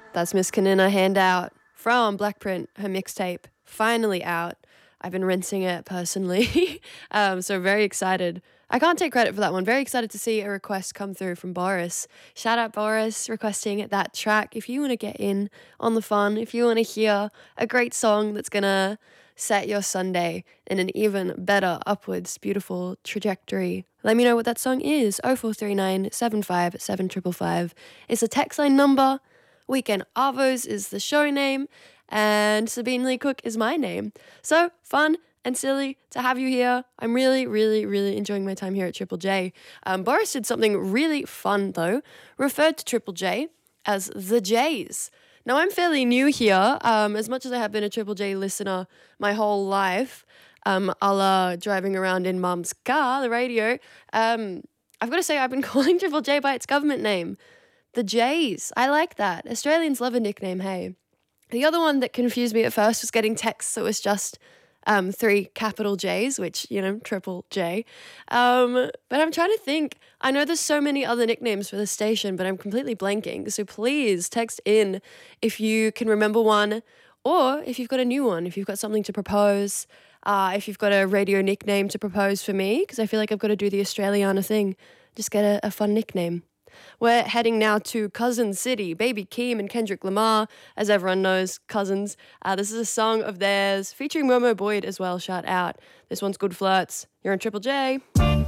That's Miss Kanina Handout from Blackprint, her mixtape, finally out. I've been rinsing it personally, so very excited. I can't take credit for that one. Very excited to see a request come through from Boris. Shout out Boris requesting that track. If you want to get in on the fun, if you want to hear a great song that's going to set your Sunday in an even better upwards beautiful trajectory, let me know what that song is. 0439 757 It's a text line number. Weekend Arvos is the show name, and Sabine Lee Cook is my name. So fun and silly to have you here. I'm really, really, really enjoying my time here at Triple J. Boris did something really fun, though, referred to Triple J as the J's. Now, I'm fairly new here, as much as I have been a Triple J listener my whole life, a la driving around in mum's car, the radio. I've got to say I've been calling Triple J by its government name. The J's. I like that. Australians love a nickname, hey. The other one that confused me at first was getting texts that was just 3 capital J's, which, Triple J. But I'm trying to think. I know there's so many other nicknames for the station, but I'm completely blanking. So please text in if you can remember one, or if you've got a new one, if you've got something to propose, if you've got a radio nickname to propose for me, because I feel like I've got to do the Australiana thing. Just get a fun nickname. We're heading now to Cousin City, Baby Keem and Kendrick Lamar. As everyone knows, Cousins. This is a song of theirs featuring Momo Boyd as well. Shout out. This one's Good Flirts. You're on Triple J.